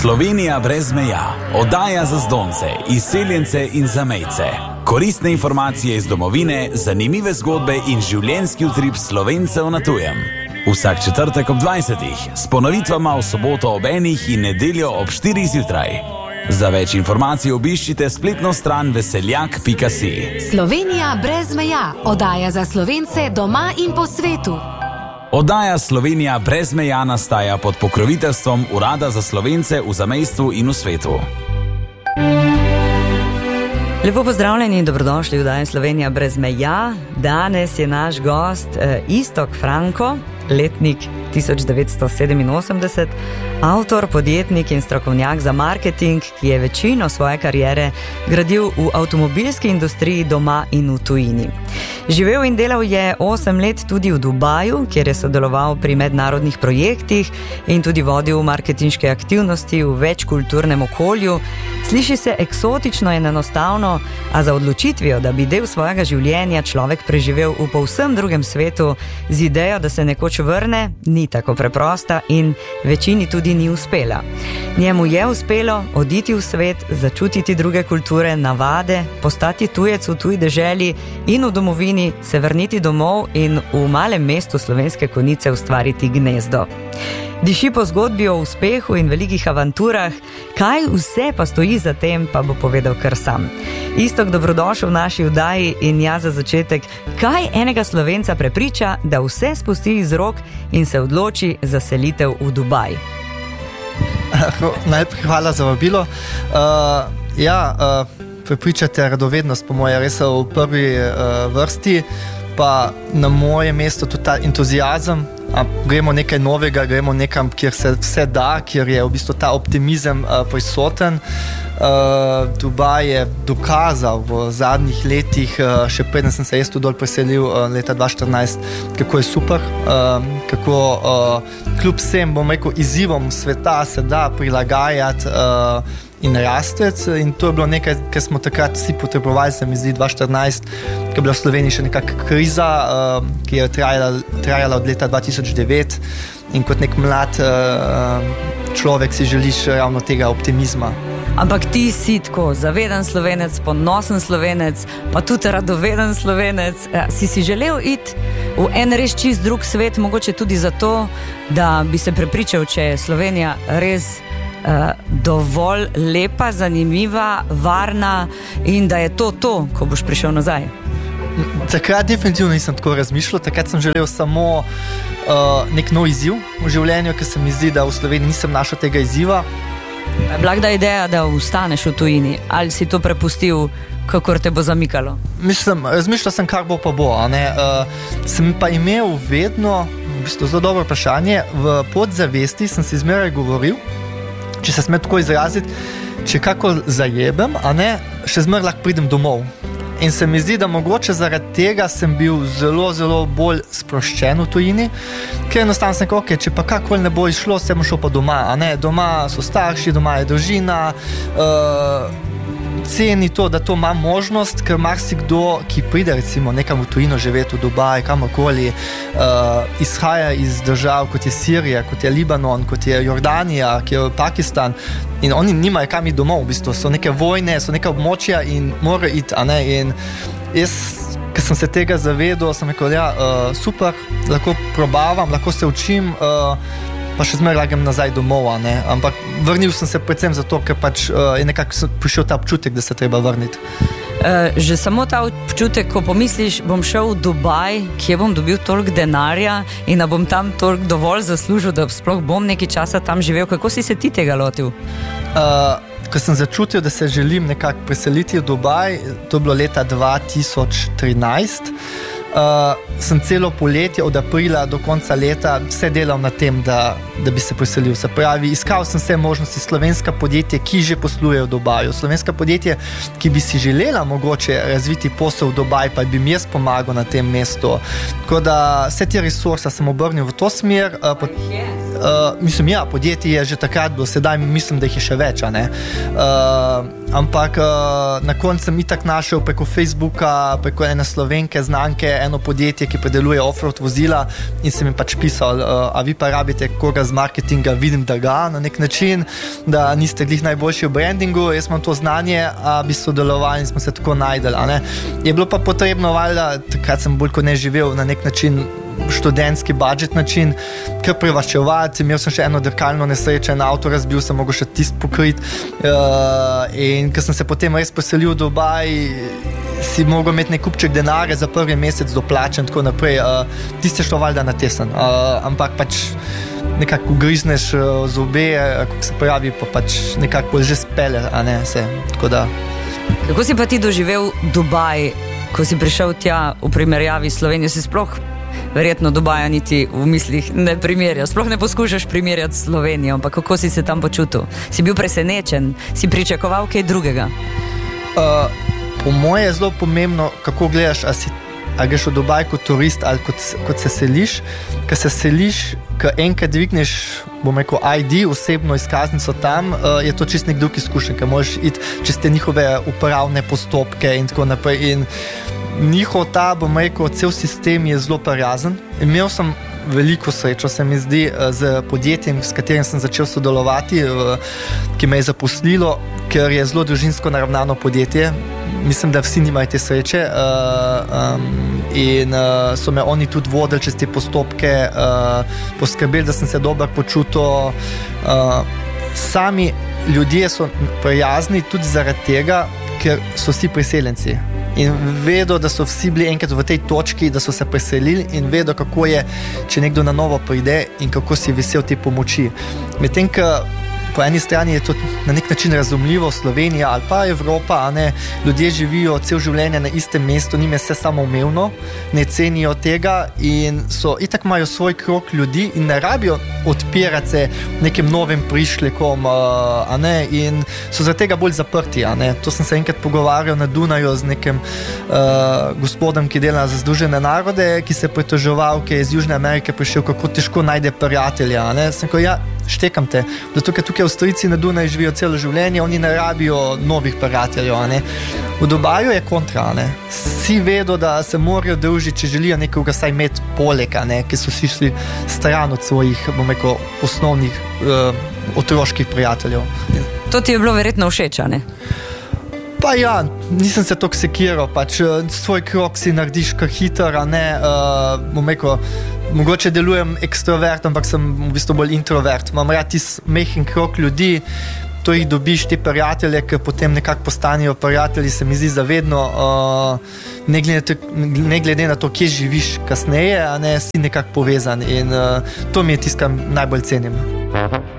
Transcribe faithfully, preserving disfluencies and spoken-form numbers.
Slovenija brez meja, oddaja za zdonce, izseljence in zamejce. Koristne informacije iz domovine, zanimive zgodbe in življenjski utrip Slovencev na tujem. Vsak četrtek ob dvajsetih, s ponovitvama v soboto ob enih in nedeljo ob štirih zjutraj. Za več informacij obiščite spletno stran veseljak pika si. Slovenija brez meja, oddaja za Slovence doma in po svetu. Oddaja Slovenija brez meja nastaja pod pokroviteljstvom Urada za Slovence v zamejstvu in v svetu. Lepo pozdravljeni in dobrodošli v oddaji Slovenija brez meja. Danes je naš gost eh, Iztok Franko, letnik tisoč devetsto sedeminosemdeset, avtor, podjetnik in strokovnjak za marketing, ki je večino svoje kariere gradil v avtomobilski industriji doma in v tujini. Živel in delal je osem let tudi v Dubaju, kjer je sodeloval pri mednarodnih projektih in tudi vodil marketinške aktivnosti v večkulturnem okolju. Sliši se eksotično in enostavno, a za odločitvijo, da bi del svojega življenja človek preživel v povsem drugem svetu, z idejo, da se nekoč vrne, ni tako preprosta in večini tudi ni uspela. Njemu je uspelo oditi v svet, začutiti druge kulture, navade, postati tujec v tuji deželi in v domovini se vrniti domov in v malem mestu Slovenske Konjice ustvariti gnezdo. Diši po zgodbi o uspehu in velikih avanturah, kaj vse pa stoji za tem, pa bo povedal kar sam. Iztok, dobrodošel v naši oddaji in jaz za začetek, kaj enega Slovenca prepriča, da vse spusti iz rok in se odloči za selitev v Dubaj? Najprej hvala za vabilo. Uh, ja, uh, prepričate radovednost, po moje, res v prvi uh, vrsti, pa na moje mesto tudi ta entuzijazem. A gremo nekaj novega, gremo nekam, kjer se vse da, kjer je v bistvu ta optimizem uh, prisoten. Uh, Dubaj je dokazal v zadnjih letih, uh, še preden sem se jaz tu dol preselil uh, leta dva tisoč štirinajst, kako je super, uh, kako uh, kljub vsem, bom rekel, izzivom sveta se da prilagajati uh, in rastec, in to je bilo nekaj, kar smo takrat vsi potrebovali, se mi zdi dva tisoč štirinajst, ko je bila v Sloveniji še nekak kriza, uh, ki je trajala, trajala od leta dva tisoč devet, in kot nek mlad uh, človek si želiš ravno tega optimizma. Ampak ti si tako zaveden Slovenec, ponosen Slovenec, pa tudi radoveden Slovenec. Si si želel iti v en res čist drug svet, mogoče tudi zato, da bi se prepričal, če je Slovenija res uh, dovolj lepa, zanimiva, varna in da je to to, ko boš prišel nazaj? Takrat definitivno nisem tako razmišljal, takrat sem želel samo uh, nek nov izziv v življenju, ker se mi zdi, da v Sloveniji nisem našel tega izziva. Je bila kdaj ideja, da ostaneš v tujini, ali si to prepustil, kakor te bo zamikalo? Mislim, razmišljal sem, kar bo pa bo. A ne? Uh, sem pa imel vedno, v bistvu zelo dobro vprašanje, v podzavesti sem si zmeraj govoril, če se smem tako izraziti, če kako zajebem, a ne, še zmeraj lahko pridem domov. In se mi zdi, da mogoče zaradi tega sem bil zelo, zelo bolj sproščen v tujini, ker enostavno sem rekel, okay, če pa kakoli ne bo išlo, sem šel pa doma, a ne, doma so starši, doma je družina, uh, ceni to, da to ima možnost, ker marsikdo, ki pride recimo nekam v tujino živeti, v Dubaj, kamorkoli, uh, izhaja iz držav, kot je Sirija, kot je Libanon, kot je Jordanija, kot je Pakistan, in oni nimajo kam iti domov, v bistvu so neke vojne, so neke območja in morajo iti, a ne, in jaz, ker sem se tega zavedal, sem rekel, ja, uh, super, lahko probavam, lahko se učim, uh, pa še zmeraj lagam nazaj domov, a ne, ampak vrnil sem se predvsem zato, ker pač uh, je nekako prišel ta občutek, da se treba vrniti. Uh, že samo ta občutek, ko pomisliš, bom šel v Dubaj, kje bom dobil toliko denarja in da bom tam toliko dovolj zaslužil, da sploh bom nekaj časa tam živel. Kako si se ti tega lotil? Uh, ko sem začutil, da se želim nekako preseliti v Dubaj, to je bilo leta dva tisoč trinajst, Uh, sem celo poletje od aprila do konca leta vse delal na tem, da, da bi se preselil. Se pravi, iskal sem vse možnosti, slovenska podjetje, ki že poslujejo v Dubaju, slovenska podjetje, ki bi si želela mogoče razviti posel v Dubaj, pa bi mi jaz pomagal na tem mestu. Tako da vse te resurse sem obrnil v to smer. Uh, pot... uh, mislim, ja, podjetje je že takrat bilo, sedaj mislim, da jih je še več, a ne. Uh, ampak uh, na koncu sem itak našel preko Facebooka, preko ene Slovenke, znanke, eno podjetje, ki predeluje off-road vozila in sem jim pač pisal, uh, a vi pa rabite koga z marketinga, vidim, da ga na nek način, da niste glih najboljši v brandingu, jaz imam to znanje, a bi sodelovali in smo se tako najdeli, a ne. Je bilo pa potrebno, valjda, takrat sem bolj kot ne živel na nek način študentski budžet način, kar privačevati, imel sem še eno dirkalno nesrečo, en avto razbil, sem mogel še tist pokrit uh, in ker sem se potem res poselil v Dubaj, si mogel imeti nek kupček denarja za prvi mesec doplačen, tako naprej, uh, tiste šlo valjda na tesen, uh, ampak pač nekako grizneš uh, zobe, kako se pravi, pa pač nekako že spele, a ne, se, tako da. Kako si pa ti doživel Dubaj, ko si prišel tja v primerjavi s Slovenijo, si sploh verjetno Dubaja niti v mislih ne primerja, sploh ne poskušaš primerjati s Slovenijo, ampak kako si se tam počutil? Si bil presenečen? Si pričakoval kaj drugega? Uh, po moje je zelo pomembno, kako gledaš, a si a greš v Dubaj kot turist ali kot, kot se seliš. Ker se seliš, ker enkrat dvigneš, bom rekel, I D, osebno izkaznico tam, uh, je to čist nek drug izkušen, ker možeš iti čez te njihove upravne postopke in tako naprej. In njihov ta, bom rekel, cel sistem je zelo prijazen. Imel sem veliko srečo, se mi zdi, z podjetjem, s katerim sem začel sodelovati, ki me je zaposlilo, ker je zelo družinsko naravnano podjetje. Mislim, da vsi nimajo te sreče uh, um, in uh, so me oni tudi vodili čez te postopke, uh, poskrbeli, da sem se dobro počutil. Uh, sami ljudje so prijazni tudi zaradi tega, ker so vsi priseljenci. In vedo, da so vsi bili enkrat v tej točki, da so se preselili in vedo, kako je, če nekdo na novo pride in kako si vesel te pomoči. Medtem, ker po eni strani je to na nek način razumljivo, Slovenija ali pa Evropa, a ne, ljudje živijo cel življenje na istem mestu, njim je vse samoumevno, ne cenijo tega in so itak imajo svoj krog ljudi in ne rabijo odpirati se nekim novim prišlekom, a ne, in so zaradi tega bolj zaprti, a ne. To sem se enkrat pogovarjal na Dunaju z nekim uh, gospodom, ki dela za Združene narode, ki se je pritoževal, ki je iz Južne Amerike prišel, kako težko najde prijatelja, a ne. Sem rekel, ja, štekam te, zato ker tukaj Avstrijci na Dunaju živijo celo življenje, oni ne rabijo novih prijateljev, a ne. V Dubaju je kontra, a ne. Vsi vedo, da se morajo družiti, če želijo nekoga saj imeti poleg, a ne, ki so si šli stran od svojih, bom rekel, osnovnih uh, otroških prijateljev. To ti je bilo verjetno všeč, a ne? Pa ja, nisem se toliko sekiral, pač svoj krog si narediš kar hiter, a ne, uh, bom rekel, mogoče delujem ekstrovert, ampak sem v bistvu bolj introvert. Imam rad tis mehen krog ljudi, to jih dobiš, te prijatelje, ki potem nekako postanejo prijatelji, se mi zdi zavedno, uh, ne, glede, ne glede na to, kje živiš kasneje, a ne, si nekako povezan in uh, to mi je tisto, kar najbolj cenim.